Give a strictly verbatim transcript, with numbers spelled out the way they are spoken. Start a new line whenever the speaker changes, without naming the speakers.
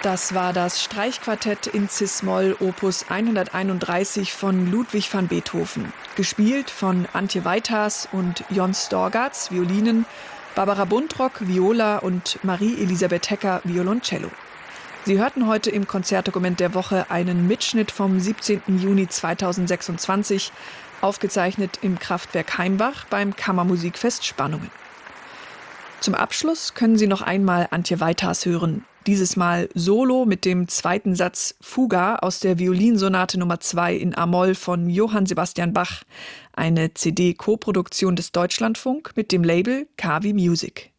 Das war das Streichquartett in Cis-Moll Opus hunderteinunddreißig von Ludwig van Beethoven. Gespielt von Antje Weithas und Jon Storgats, Violinen, Barbara Buntrock, Viola und Marie-Elisabeth Hecker, Violoncello. Sie hörten heute im Konzertdokument der Woche einen Mitschnitt vom siebzehnten Juni zweitausendsechsundzwanzig, aufgezeichnet im Kraftwerk Heimbach beim Kammermusikfest Spannungen. Zum Abschluss können Sie noch einmal Antje Weithas hören. Dieses Mal solo mit dem zweiten Satz Fuga aus der Violinsonate Nummer zwei in a-Moll von Johann Sebastian Bach. Eine C D-Koproduktion des Deutschlandfunk mit dem Label Kavi Music.